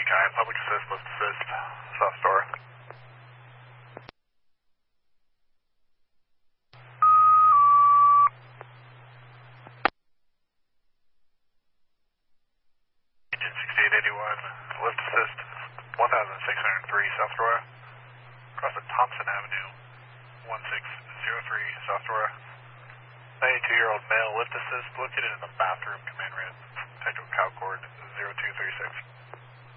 Guy, public assist, lift assist, South Store. Engine 6881, lift assist, 1603 South Aurora. Across the Thompson Avenue, 1603 South Aurora. 92-year-old male, lift assist, located in the bathroom, command ramp, Petro Cow Cord 0236.